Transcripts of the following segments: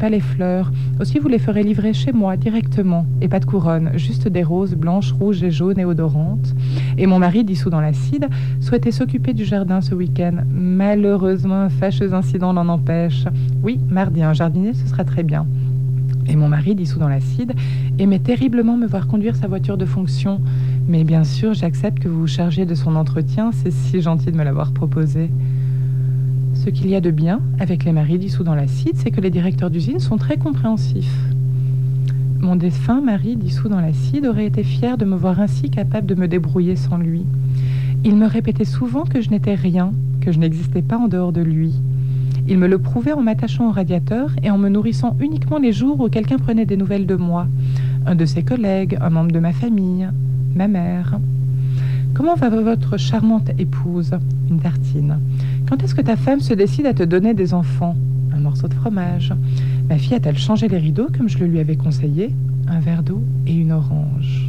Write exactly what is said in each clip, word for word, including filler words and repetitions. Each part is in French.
pas les fleurs. Aussi, vous les ferez livrer chez moi directement. Et pas de couronne, juste des roses blanches, rouges et jaunes et odorantes. Et mon mari, dissous dans l'acide, souhaitait s'occuper du jardin ce week-end. Malheureusement, un fâcheux incident l'en empêche. Oui, mardi, un jardinier, ce sera très bien. Et mon mari, dissous dans l'acide, aimait terriblement me voir conduire sa voiture de fonction. Mais bien sûr, j'accepte que vous vous chargiez de son entretien, c'est si gentil de me l'avoir proposé. Ce qu'il y a de bien avec les maris dissous dans l'acide, c'est que les directeurs d'usine sont très compréhensifs. Mon défunt mari dissous dans l'acide aurait été fier de me voir ainsi capable de me débrouiller sans lui. Il me répétait souvent que je n'étais rien, que je n'existais pas en dehors de lui. Il me le prouvait en m'attachant au radiateur et en me nourrissant uniquement les jours où quelqu'un prenait des nouvelles de moi. Un de ses collègues, un membre de ma famille, ma mère. Comment va votre charmante épouse? Une tartine. Quand est-ce que ta femme se décide à te donner des enfants? Un morceau de fromage. Ma fille a-t-elle changé les rideaux comme je le lui avais conseillé? Un verre d'eau et une orange.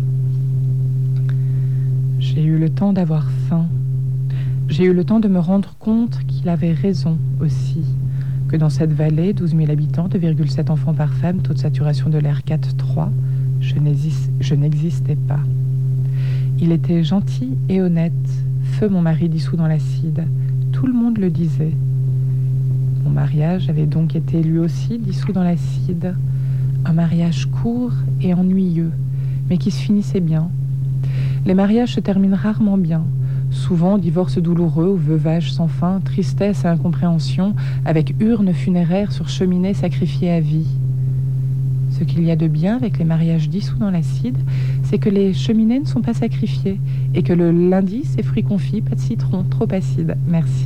J'ai eu le temps d'avoir faim. J'ai eu le temps de me rendre compte qu'il avait raison aussi, que dans cette vallée, douze mille habitants, deux virgule sept enfants par femme, taux de saturation de l'air quatre virgule trois, je, je n'existais pas. Il était gentil et honnête, feu mon mari dissous dans l'acide. Tout le monde le disait. Mon mariage avait donc été lui aussi dissous dans l'acide. Un mariage court et ennuyeux, mais qui se finissait bien. Les mariages se terminent rarement bien. Souvent, divorce douloureux ou veuvage sans fin, tristesse et incompréhension, avec urne funéraire sur cheminée sacrifiée à vie. Ce qu'il y a de bien avec les mariages dissous dans l'acide, c'est que les cheminées ne sont pas sacrifiées et que le lundi, c'est fruits confits, pas de citron, trop acide. Merci.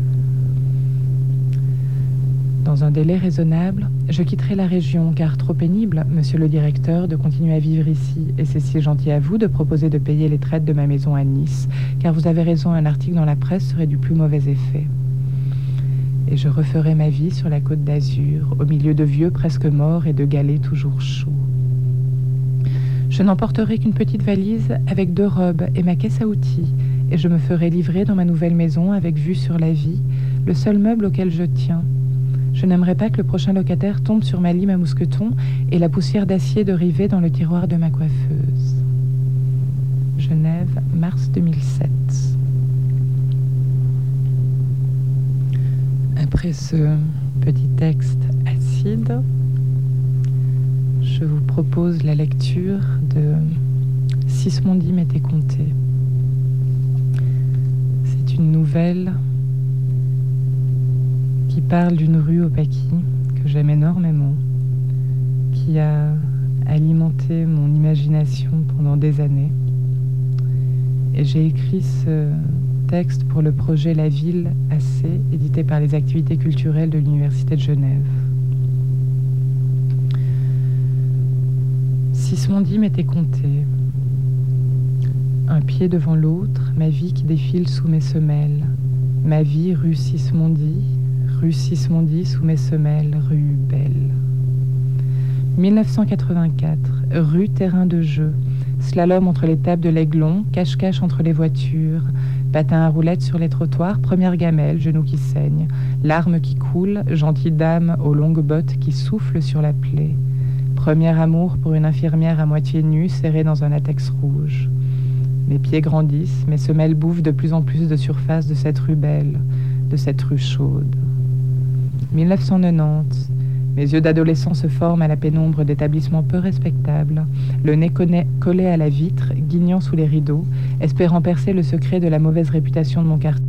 Dans un délai raisonnable, je quitterai la région, car trop pénible, monsieur le directeur, de continuer à vivre ici. Et c'est si gentil à vous de proposer de payer les traites de ma maison à Nice, car vous avez raison, un article dans la presse serait du plus mauvais effet. Et je referai ma vie sur la côte d'Azur, au milieu de vieux presque morts et de galets toujours chauds. Je n'emporterai qu'une petite valise avec deux robes et ma caisse à outils, et je me ferai livrer dans ma nouvelle maison avec vue sur la vie, le seul meuble auquel je tiens. Je n'aimerais pas que le prochain locataire tombe sur ma lime à mousqueton et la poussière d'acier de rivet dans le tiroir de ma coiffeuse. Genève, mars deux mille sept. Après ce petit texte acide, je vous propose la lecture de Sismondi m'était compté. C'est une nouvelle qui parle d'une rue au Paquis que j'aime énormément, qui a alimenté mon imagination pendant des années. Et j'ai écrit ce texte pour le projet La Ville A C, édité par les activités culturelles de l'Université de Genève. Sismondi m'était compté. Un pied devant l'autre, ma vie qui défile sous mes semelles. Ma vie rue Sismondi, rue Sismondi sous mes semelles, rue Belle. mille neuf cent quatre-vingt-quatre, rue Terrain de Jeu. Slalom entre les tables de l'Aiglon, cache-cache entre les voitures, patin à roulettes sur les trottoirs, première gamelle, genoux qui saignent, larmes qui coulent, gentille dame aux longues bottes qui soufflent sur la plaie. Premier amour pour une infirmière à moitié nue, serrée dans un latex rouge. Mes pieds grandissent, mes semelles bouffent de plus en plus de surface de cette rue belle, de cette rue chaude. mille neuf cent quatre-vingt-dix, mes yeux d'adolescent se forment à la pénombre d'établissements peu respectables, le nez collé à la vitre, guignant sous les rideaux, espérant percer le secret de la mauvaise réputation de mon quartier.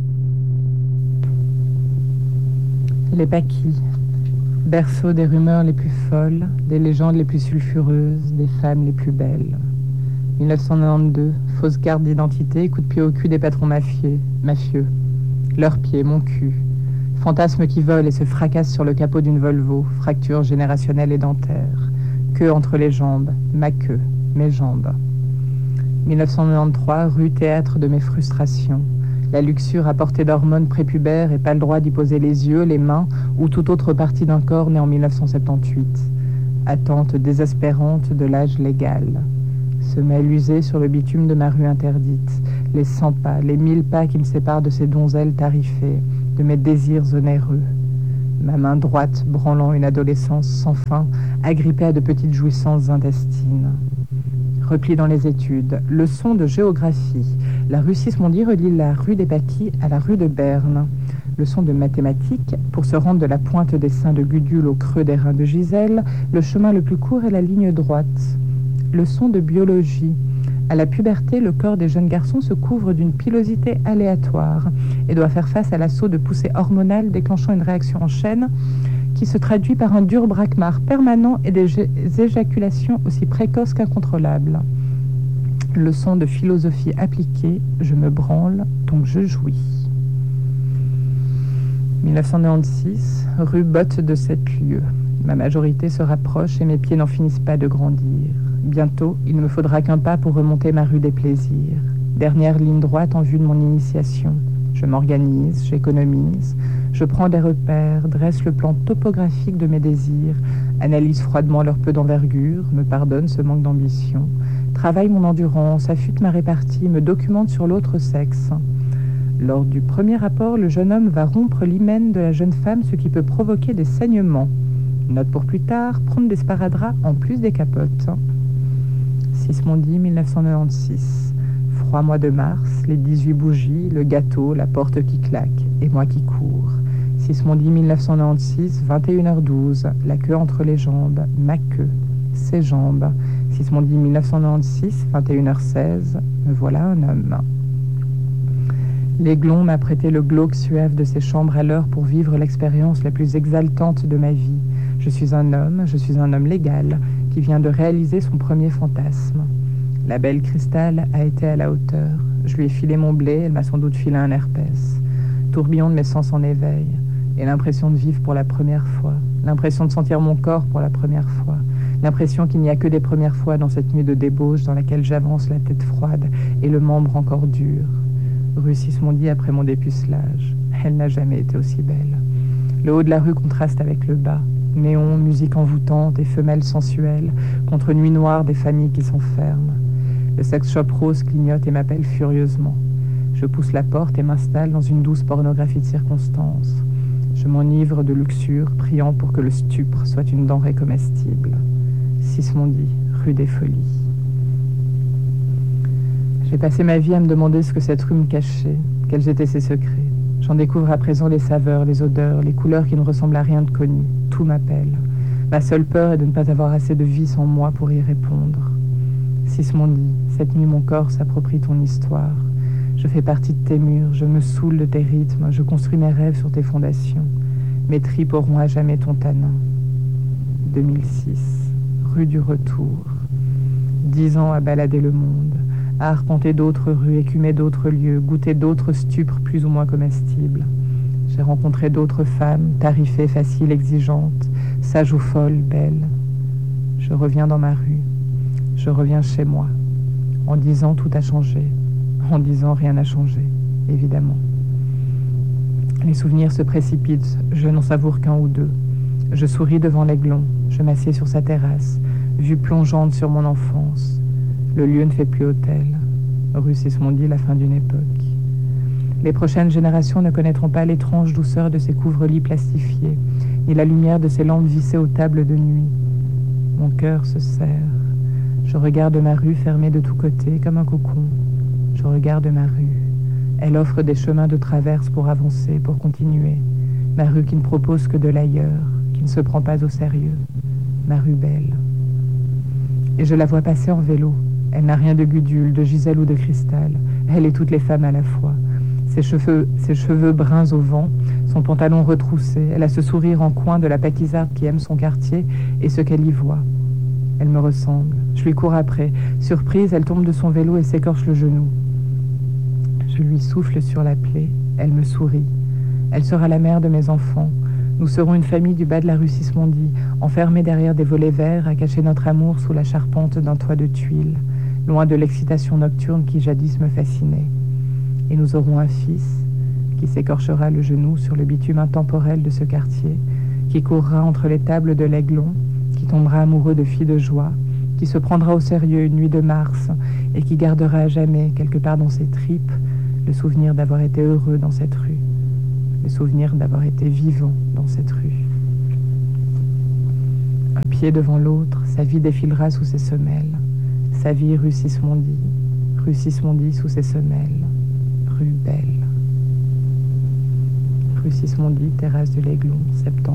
Les Paquis, berceau des rumeurs les plus folles, des légendes les plus sulfureuses, des femmes les plus belles. mille neuf cent quatre-vingt-douze, fausse carte d'identité, coup de pied au cul des patrons mafieux, mafieux. Leurs pieds, mon cul. Fantasmes qui volent et se fracassent sur le capot d'une Volvo, fracture générationnelle et dentaire. Queue entre les jambes, ma queue, mes jambes. mille neuf cent quatre-vingt-treize, rue Théâtre de mes frustrations. La luxure à portée d'hormones prépubères et pas le droit d'y poser les yeux, les mains ou toute autre partie d'un corps né en mille neuf cent soixante-dix-huit. Attente désespérante de l'âge légal. Semelle usée sur le bitume de ma rue interdite. Les cent pas, les mille pas qui me séparent de ces donzelles tarifées, de mes désirs onéreux. ma main droite branlant une adolescence sans fin, agrippée à de petites jouissances intestines. Repli dans les études, leçon de géographie. La rue Sismondi relie la rue des Paquis à la rue de Berne. Leçon de mathématiques. Pour se rendre de la pointe des seins de Gudule au creux des reins de Gisèle, le chemin le plus court est la ligne droite. Leçon de biologie. À la puberté, le corps des jeunes garçons se couvre d'une pilosité aléatoire et doit faire face à l'assaut de poussées hormonales déclenchant une réaction en chaîne qui se traduit par un dur braquemar permanent et des éjaculations aussi précoces qu'incontrôlables. Leçon de philosophie appliquée, je me branle, donc je jouis. dix-neuf cent quatre-vingt-seize, rue Botte de sept lieues. Ma majorité se rapproche et mes pieds n'en finissent pas de grandir. Bientôt, il ne me faudra qu'un pas pour remonter ma rue des plaisirs. Dernière ligne droite en vue de mon initiation. Je m'organise, j'économise, je prends des repères, dresse le plan topographique de mes désirs, analyse froidement leur peu d'envergure, me pardonne ce manque d'ambition, travaille mon endurance, affûte ma répartie, me documente sur l'autre sexe. Lors du premier rapport, le jeune homme va rompre l'hymen de la jeune femme, ce qui peut provoquer des saignements. Note pour plus tard, prendre des sparadraps en plus des capotes. Sismondi, dix-neuf cent quatre-vingt-seize. Froid mois de mars, les dix-huit bougies, le gâteau, la porte qui claque, et moi qui cours. Sismondi, dix-neuf cent quatre-vingt-seize, vingt et une heures douze, la queue entre les jambes, ma queue, ses jambes. Sismondi, dix-neuf cent quatre-vingt-seize, vingt et une heures seize, me voilà un homme. L'aiglon m'a prêté le glauque suave de ses chambres à l'heure pour vivre l'expérience la plus exaltante de ma vie. Je suis un homme, je suis un homme légal, qui vient de réaliser son premier fantasme. La belle Cristal a été à la hauteur. Je lui ai filé mon blé, elle m'a sans doute filé un herpès. Tourbillon de mes sens en éveil, et l'impression de vivre pour la première fois, l'impression de sentir mon corps pour la première fois, l'impression qu'il n'y a que des premières fois dans cette nuit de débauche dans laquelle j'avance la tête froide et le membre encore dur. Rue Sismondi après mon dépucelage. Elle n'a jamais été aussi belle. Le haut de la rue contraste avec le bas. Néon, musique envoûtante et femelles sensuelles contre nuit noire des familles qui s'enferment. Le sex shop rose clignote et m'appelle furieusement. Je pousse la porte et m'installe dans une douce pornographie de circonstance. Je m'enivre de luxure, priant pour que le stupre soit une denrée comestible. Sismondi, rue des Folies. J'ai passé ma vie à me demander ce que cette rue me cachait, quels étaient ses secrets. J'en découvre à présent les saveurs, les odeurs, les couleurs qui ne ressemblent à rien de connu. Tout m'appelle. Ma seule peur est de ne pas avoir assez de vice en moi pour y répondre. Sismondi, cette nuit mon corps s'approprie ton histoire. Je fais partie de tes murs, je me saoule de tes rythmes, je construis mes rêves sur tes fondations. Mes tripes auront à jamais ton tanin. deux mille six, rue du Retour. Dix ans à balader le monde, à arpenter d'autres rues, écumer d'autres lieux, goûter d'autres stupres plus ou moins comestibles. J'ai rencontré d'autres femmes, tarifées, faciles, exigeantes, sages ou folles, belles. Je reviens dans ma rue, je reviens chez moi. En dix ans, tout a changé. En dix ans, rien n'a changé, évidemment. Les souvenirs se précipitent, je n'en savoure qu'un ou deux. Je souris devant l'aiglon, je m'assieds sur sa terrasse, vue plongeante sur mon enfance. Le lieu ne fait plus hôtel. Rue Sismondi, la fin d'une époque. Les prochaines générations ne connaîtront pas l'étrange douceur de ces couvre-lits plastifiés, ni la lumière de ces lampes vissées aux tables de nuit. Mon cœur se serre. Je regarde ma rue fermée de tous côtés comme un cocon. Je regarde ma rue. Elle offre des chemins de traverse pour avancer, pour continuer. Ma rue qui ne propose que de l'ailleurs, qui ne se prend pas au sérieux. Ma rue belle. Et je la vois passer en vélo. Elle n'a rien de Gudule, de Gisèle ou de Cristal. Elle et toutes les femmes à la fois. Ses cheveux, ses cheveux bruns au vent, son pantalon retroussé. Elle a ce sourire en coin de la paquisarde qui aime son quartier et ce qu'elle y voit. Elle me ressemble. Je lui cours après. Surprise, elle tombe de son vélo et s'écorche le genou. Je lui souffle sur la plaie. Elle me sourit. Elle sera la mère de mes enfants. Nous serons une famille du bas de la rue Sismondi, enfermés derrière des volets verts, à cacher notre amour sous la charpente d'un toit de tuiles, loin de l'excitation nocturne qui jadis me fascinait. Et nous aurons un fils qui s'écorchera le genou sur le bitume intemporel de ce quartier, qui courra entre les tables de l'Aiglon, qui tombera amoureux de filles de joie, qui se prendra au sérieux une nuit de mars et qui gardera à jamais, quelque part dans ses tripes, le souvenir d'avoir été heureux dans cette rue. les souvenirs d'avoir été vivant dans cette rue. Un pied devant l'autre, sa vie défilera sous ses semelles. Sa vie rue Sismondi, rue Sismondi sous ses semelles, rue Belle. Rue Sismondi, terrasse de l'Aiglon, septembre.